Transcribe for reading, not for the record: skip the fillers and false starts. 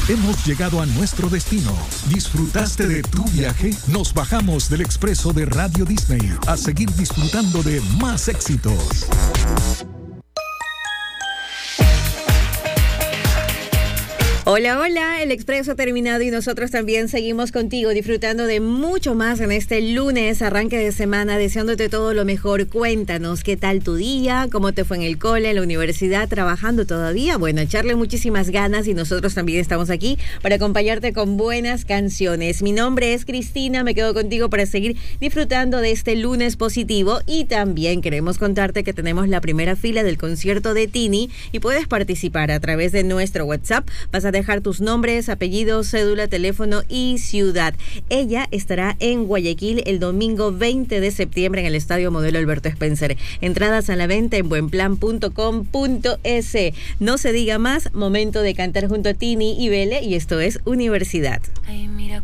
Hemos llegado a nuestro destino. ¿Disfrutaste de tu viaje? Nos bajamos del expreso de Radio Disney a seguir disfrutando de más éxitos. Hola, hola, el expreso ha terminado y nosotros también seguimos contigo disfrutando de mucho más en este lunes, arranque de semana, deseándote todo lo mejor. Cuéntanos, ¿qué tal tu día? ¿Cómo te fue en el cole, en la universidad, trabajando todavía? Bueno, echarle muchísimas ganas y nosotros también estamos aquí para acompañarte con buenas canciones. Mi nombre es Cristina, me quedo contigo para seguir disfrutando de este lunes positivo y también queremos contarte que tenemos la primera fila del concierto de Tini y puedes participar a través de nuestro WhatsApp. Vas a dejar tus nombres, apellidos, cédula, teléfono y ciudad. Ella estará en Guayaquil el domingo 20 de septiembre en el Estadio Modelo Alberto Spencer. Entradas a la venta en buenplan.com.es. No se diga más, momento de cantar junto a Tini y Bele y esto es Universidad. Ay, mira